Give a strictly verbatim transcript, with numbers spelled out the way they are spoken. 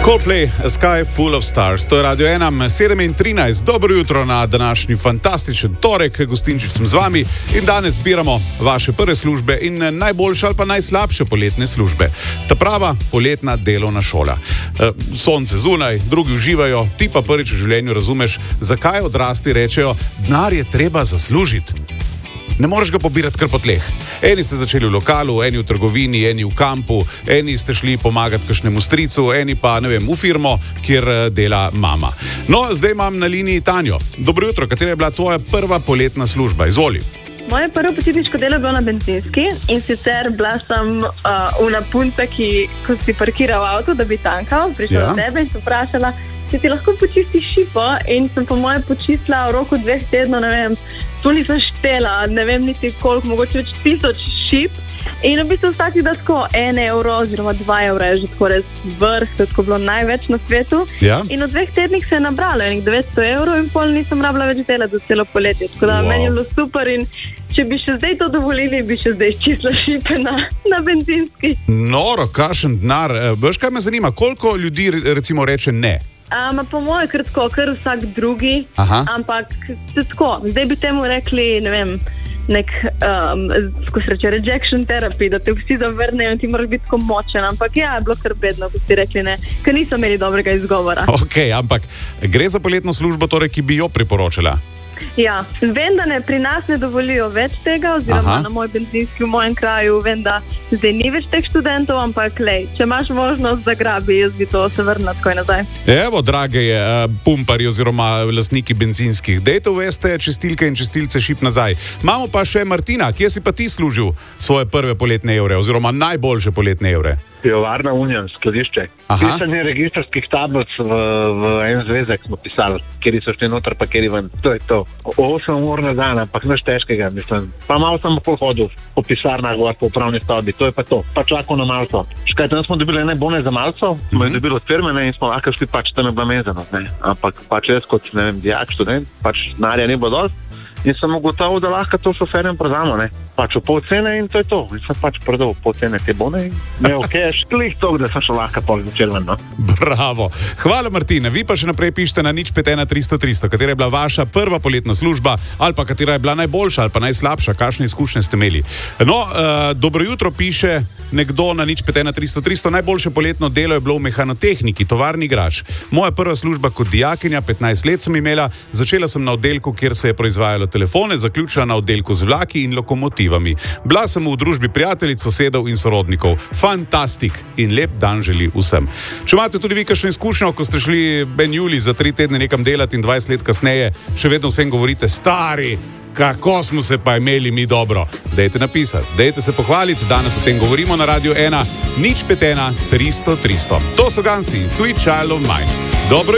Coldplay, A Sky Full of Stars. To je Radio ena, sedem in trinajst. Dobro jutro na današnji fantastičen torek. Gostinčič sem z vami in danes zbiramo vaše prve službe in najboljše ali pa najslabše poletne službe. Ta prava poletna delovna šola. Sonce zunaj, drugi uživajo, ti pa prvič v življenju razumeš, zakaj odrasli rečejo, denar je treba zaslužiti. Ne moreš ga pobirati kar po tleh. Eni ste začeli v lokalu, eni v trgovini, eni v kampu, eni ste šli pomagati kakšnemu stricu, eni pa, ne vem, v firmo, kjer dela mama. No, zdaj imam na liniji Tanjo. Dobro jutro, katera je bila tvoja prva poletna služba? Izvoli. Moje prvo počitniško delo je bilo na bencinski in sicer bila sem uh, una punca, ki, ko si parkiral avto, da bi tankal, prišla ja. do tebe in se vprašala, če ti lahko počistiš šipo, in sem po moje počistila v roku dveh tednov, ne vem, tu nisem štela, ne vem niti koliko, mogoče več tisoč šip. In v bistvu vsak da tako en evro oziroma dva evra je že tako res vrh, to je tako bilo največ na svetu. Ja. In v dveh tednih se je nabralo enih devetsto evrov in pol nisem rabila več delati za celo poletje. Tako da wow. Meni je bilo super in če bi še zdaj to dovolili, bi še zdaj čistila šipe na, na bencinski. Noro, kakšen denar. Veš, kaj me zanima, koliko ljudi recimo reče ne? Um, po moje kratko, kar vsak drugi, Aha. ampak tako, zdaj bi temu rekli, ne vem, nek, um, ko se reče, rejection therapy, da te vsi zavrnejo in ti moraš biti tako močen, ampak ja, je bilo kar bedno, ko si rekli ne, ker niso imeli dobrega izgovora. Ok, ampak gre za poletno službo, torej, ki bi jo priporočila? Ja, vem, da ne, pri nas ne dovolijo več tega, oziroma Aha. na moj benzinski v mojem kraju, vem, da zdaj ni več teh študentov, ampak lej, če imaš možnost zagrabi, jaz bi to se vrnila takoj nazaj. Evo, drage uh, pumpari oziroma lastniki benzinskih, dejte uveste čistilke in čistilce šip nazaj. Imamo pa še Martina, kje si pa ti služil svoje prve poletne evre oziroma najboljše poletne evre? Pivovarna Union, skladišče. Pisanje registrskih tablic v, v en zvezek smo pisali, kjer so šli noter, pa kjer ven. To je to. osem ur na dan, ampak nič težkega, mislim. Pa malo sem pol hodil po pisarnah, gor po upravni stavbi, to je pa to. Pač lahko na malco. Škaj, tam smo dobili ene bone za malco, smo mm-hmm. jo dobili od firme, ne, in smo lahko šli, pač tam je bila mezano, ne. Ampak pač jaz kot, ne vem, dijak, študent, pač denarja ni bilo dosti. In sem ugotovil, da lahko to šoferjem prodamo, ne. Pač v pol cene in to je to. In sem pač prodal v pol cene te bone in ne okeš, klih to, da sem šel lahko pol začel ven, no. Bravo. Hvala, Martina. Vi pa še naprej pišete na nič pet ena tristo tristo, katera je bila vaša prva poletna služba, ali pa katera je bila najboljša ali pa najslabša, kakšne izkušnje ste imeli. No, uh, dobro jutro piše nekdo na nič pet ena tristo tristo. Najboljše poletno delo je bilo v mehanotehniki, tovarni igrač. Moja prva služba kot dijakinja, petnajst let sem imela, začela sem na oddelku, kjer se je proizvajalo telefone, zaključila na oddelku z vlaki in lokomotivami. Bila sem v družbi prijateljic, sosedov in sorodnikov. Fantastik in lep dan želi vsem. Če imate tudi vi kakšno izkušnjo, ko ste šli ben Juli za tri tedne nekam delati in dvajset let kasneje, še vedno vsem govorite, stari, kako smo se pa imeli mi dobro. Dejte napisati, dejte se pohvaliti, danes o tem govorimo na Radio ena, nič pet ena tristo tristo. To so Gansi in Sweet Child of Mine. Dobro